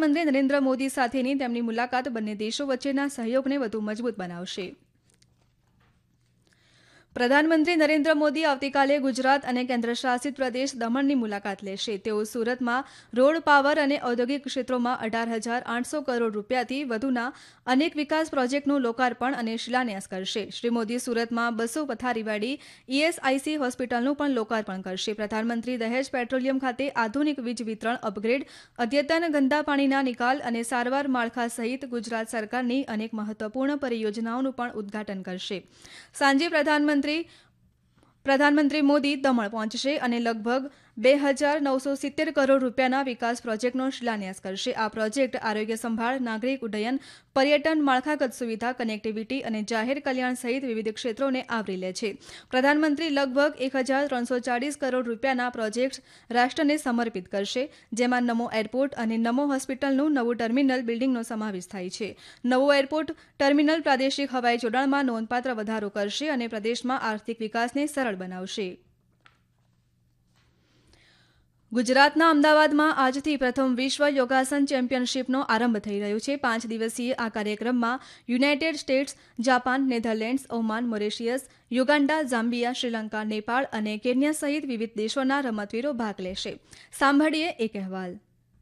પ્રધાનમંત્રી નરેન્દ્ર મોદી સાથેની તેમની મુલાકાત બંને દેશો વચ્ચેના સહયોગને વધુ મજબૂત બનાવશે. પ્રધાનમંત્રી નરેન્દ્ર મોદી આવતીકાલે ગુજરાત અને કેન્દ્રશાસિત પ્રદેશ દમણની મુલાકાત લેશે. તેઓ સુરતમાં રોડ, પાવર અને ઔદ્યોગિક ક્ષેત્રોમાં 18,800 કરોડ રૂપિયાથી વધુના અનેક વિકાસ પ્રોજેક્ટનું લોકાર્પણ અને શિલાન્યાસ કરશે. શ્રી મોદી સુરતમાં 200 પથારીવાળી ESIC હોસ્પિટલનું પણ લોકાર્પણ કરશે. પ્રધાનમંત્રી દહેજ પેટ્રોલિયમ ખાતે આધુનિક વીજ વિતરણ અપગ્રેડ, અદ્યતન ગંદા પાણીના નિકાલ અને સારવાર માળખા સહિત ગુજરાત સરકારની અનેક મહત્વપૂર્ણ પરિયોજનાઓનું પણ ઉદ્ઘાટન કરશે. સાંજે પ્રધાનમંત્રી મોદી દમણ પહોંચશે અને લગભગ 2,970 કરોડ રૂપિયાના વિકાસ પ્રોજેક્ટનો શિલાન્યાસ કરશે. આ પ્રોજેક્ટ આરોગ્ય સંભાળ, નાગરિક ઉડ્ડયન, પર્યટન, માળખાગત સુવિધા, કનેક્ટિવિટી અને જાહેર કલ્યાણ સહિત વિવિધ ક્ષેત્રોને આવરી લે છે. પ્રધાનમંત્રી લગભગ 1,340 કરોડ રૂપિયાના પ્રોજેક્ટ્સ રાષ્ટ્રને સમર્પિત કરશે, જેમાં નમો એરપોર્ટ અને નમો હોસ્પિટલનું નવું ટર્મિનલ બિલ્ડિંગનો સમાવેશ થાય છે. નવું એરપોર્ટ ટર્મિનલ પ્રાદેશિક હવાઈ જોડાણમાં નોંધપાત્ર વધારો કરશે અને પ્રદેશમાં આર્થિક વિકાસને સરળ બનાવશે. ગુજરાતના અમદાવાદમાં આજથી પ્રથમ વિશ્વ યોગાસન ચેમ્પિયનશિપનો આરંભ થઈ રહ્યો છે. 5 દિવસીય આ કાર્યક્રમમાં United states, Japan, Netherlands, Oman, Mauritius, Uganda, Zambia, Sri Lanka, Nepal અને કેન્યા સહિત વિવિધ દેશોના રમતવીરો ભાગ લેશે. સાંભળીએ એક અહેવાલ.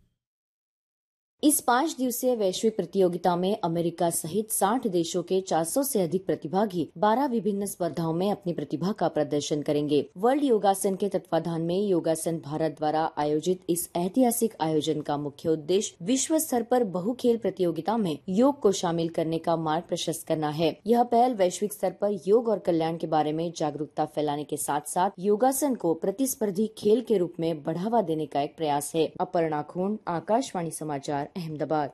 इस 5 दिवसीय वैश्विक प्रतियोगिता में अमेरिका सहित 60 देशों के 400 से अधिक प्रतिभागी 12 विभिन्न स्पर्धाओं में अपनी प्रतिभा का प्रदर्शन करेंगे. वर्ल्ड योगासन के तत्वाधान में योगासन भारत द्वारा आयोजित इस ऐतिहासिक आयोजन का मुख्य उद्देश्य विश्व स्तर पर बहुखेल प्रतियोगिता में योग को शामिल करने का मार्ग प्रशस्त करना है. यह पहल वैश्विक स्तर पर योग और कल्याण के बारे में जागरूकता फैलाने के साथ साथ योगासन को प्रतिस्पर्धी खेल के रूप में बढ़ावा देने का एक प्रयास है. अपर्णा खून, आकाशवाणी समाचार, अहमदाबाद.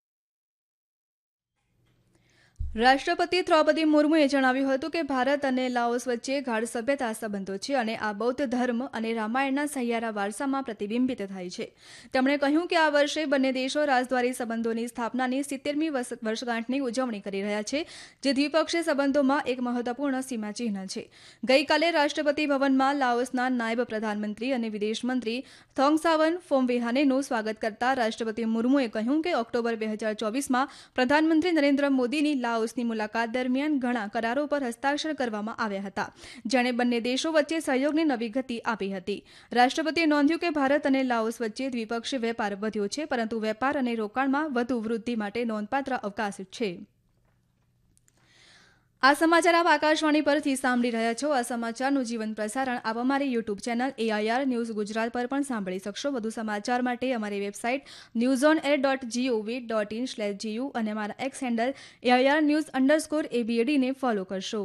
રાષ્ટ્રપતિ દ્રૌપદી મુર્મુએ જણાવ્યું હતું કે ભારત અને લાઓસ વચ્ચે ગાઢ સભ્યતા સંબંધો છે અને આ બૌદ્ધ ધર્મ અને રામાયણના સહિયારા વારસામાં પ્રતિબિંબિત થાય છે. તેમણે કહ્યું કે આ વર્ષે બંને દેશો રાજદ્વારી સંબંધોની સ્થાપનાની 70મી વર્ષગાંઠની ઉજવણી કરી રહ્યા છે, જે દ્વિપક્ષીય સંબંધોમાં એક મહત્વપૂર્ણ સીમાચિહ્ન છે. ગઈકાલે રાષ્ટ્રપતિ ભવનમાં લાઓસના નાયબ પ્રધાનમંત્રી અને વિદેશ મંત્રી થોંગસાવન ફોમવિહાનેનું સ્વાગત કરતા રાષ્ટ્રપતિ મુર્મુએ કહ્યું કે ઓક્ટોબર 2024માં પ્રધાનમંત્રી નરેન્દ્ર મોદીની લાઓસની મુલાકાત દરમિયાન ઘણા કરારો પર હસ્તાક્ષર કરવામાં આવ્યા હતા, જેણે બંને દેશો વચ્ચે સહયોગને નવી ગતિ આપી હતી. રાષ્ટ્રપતિએ નોંધ્યું કે ભારત અને લાઓસ વચ્ચે દ્વિપક્ષીય વેપાર વધ્યો છે, પરંતુ વેપાર અને રોકાણમાં વધુ વૃદ્ધિ માટે નોંધપાત્ર અવકાશ છે. આ સમાચાર આપ આકાશવાણી પરથી સાંભળી રહ્યા છો. આ સમાચારનું જીવંત પ્રસારણ આપ અમારી YouTube channel AIR news Gujarat પર પણ સાંભળી શકશો. વધુ સમાચાર માટે અમારી વેબસાઇટ newsonair.gov.in/gu અને અમારા એક્સ હેન્ડલ AIR_news_ABAD ને ફોલો કરશો.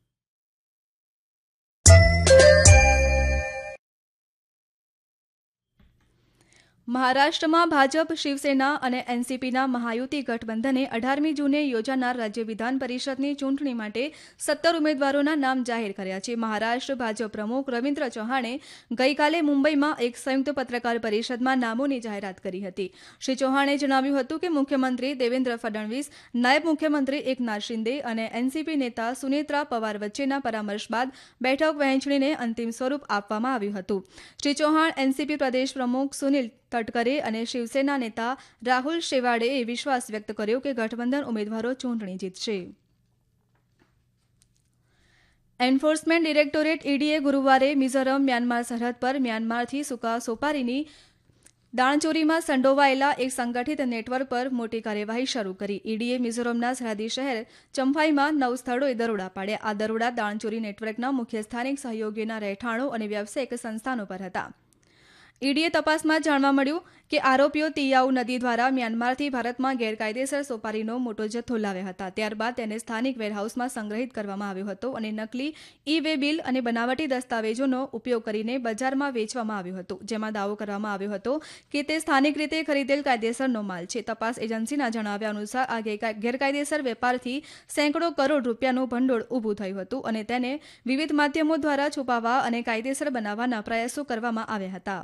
મહારાષ્ટ્રમાં ભાજપ, શિવસેના અને એનસીપીના મહાયુતિ ગઠબંધને 18મી જૂને યોજાનાર રાજ્ય વિધાન પરિષદની ચૂંટણી માટે 17 ઉમેદવારોના નામ જાહેર કર્યા છે. મહારાષ્ટ્ર ભાજપ પ્રમુખ રવિન્દ્ર ચૌહાણે ગઈકાલે મુંબઈમાં એક સંયુક્ત પત્રકાર પરિષદમાં નામોની જાહેરાત કરી હતી. શ્રી ચૌહાણે જણાવ્યું હતું કે મુખ્યમંત્રી દેવેન્દ્ર ફડણવીસ, નાયબ મુખ્યમંત્રી એકનાથ શિંદે અને એનસીપી નેતા સુનેત્રા પવાર વચ્ચેના પરામર્શ બાદ બેઠક વહેંચણીને અંતિમ સ્વરૂપ આપવામાં આવ્યું હતું. શ્રી ચૌહાણ, એનસીપી પ્રદેશ પ્રમુખ સુનિલ તટકરે અને શિવસેના નેતા રાહુલ શેવાડેએ વિશ્વાસ વ્યક્ત કર્યો કે ગઠબંધન ઉમેદવારો ચૂંટણી જીતશે. એન્ફોર્સમેન્ટ ડિરેક્ટોરેટ EDએ ગુરુવારે મિઝોરમ મ્યાનમાર સરહદ પર મ્યાનમારથી સૂકા સોપારીની દાણચોરીમાં સંડોવાયેલા એક સંગઠિત નેટવર્ક પર મોટી કાર્યવાહી શરૂ કરી. EDએ મિઝોરમના સરહદી શહેર ચંફાઈમાં 9 સ્થળોએ દરોડા પાડ્યા. આ દરોડા દાણચોરી નેટવર્કના મુખ્ય સ્થાનિક સહયોગીઓના રહેઠાણો અને વ્યવસાયિક સંસ્થાનો પર હતા. EDએ તપાસમાં જાણવા મળ્યું કે આરોપીઓ તિયાઉ નદી દ્વારા મ્યાનમારથી ભારતમાં ગેરકાયદેસર સોપારીનો મોટો જથ્થો લાવ્યા હતા. ત્યારબાદ તેને સ્થાનિક વેરહાઉસમાં સંગ્રહિત કરવામાં આવ્યો હતો અને નકલી ઈ-વે બિલ અને બનાવટી દસ્તાવેજોનો ઉપયોગ કરીને બજારમાં વેચવામાં આવ્યું હતું, જેમાં દાવો કરવામાં આવ્યો હતો કે તે સ્થાનિક રીતે ખરીદેલ કાયદેસરનો માલ છે. તપાસ એજન્સીના જણાવ્યા અનુસાર આ ગેરકાયદેસર વેપારથી સેંકડો કરોડ રૂપિયાનું ભંડોળ ઊભું થયું હતું અને તેને વિવિધ માધ્યમો દ્વારા છુપાવવા અને કાયદેસર બનાવવાના પ્રયાસો કરવામાં આવ્યા હતા.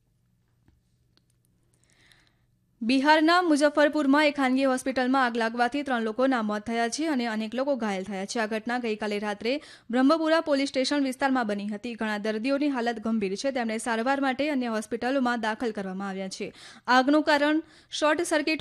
બિહારના મુઝફ્ફરપુરમાં એક ખાનગી હોસ્પિટલમાં આગ લાગવાથી 3 લોકોના મોત થયા છે અને અનેક લોકો ઘાયલ થયા છે. આ ઘટના ગઈકાલે રાત્રે બ્રહ્મપુરા પોલીસ સ્ટેશન વિસ્તારમાં બની હતી. ઘણા દર્દીઓની હાલત ગંભીર છે. તેમને સારવાર માટે અન્ય હોસ્પિટલોમાં દાખલ કરવામાં આવ્યા છે. આગનું કારણ શોર્ટ સર્કિટ